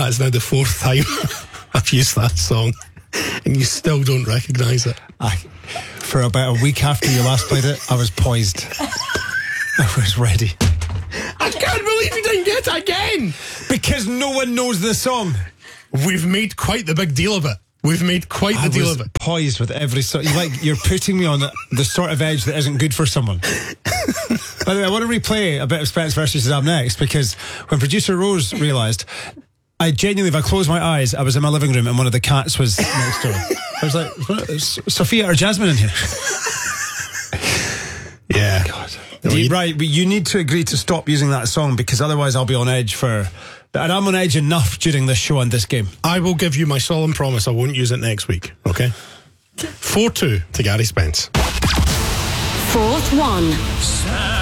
That's now the 4th time I've used that song, and you still don't recognise it. For about a week after you last played it, I was poised. I was ready. I can't believe you didn't get it again! Because no one knows the song. We've made quite the big deal of it. We've made quite the deal of it. Poised with every sort. You're putting me on the sort of edge that isn't good for someone. By the way, I want to replay a bit of Spence versus Shazam next, because when producer Rose realised, I genuinely, if I closed my eyes, I was in my living room and one of the cats was next door. I was like, is Sophia or Jasmine in here? Yeah. God. Right, but you need to agree to stop using that song, because otherwise I'll be on edge and I'm on edge enough during this show and this game. I will give you my solemn promise I won't use it next week, okay? 4-2 to Gary Spence. 4th one.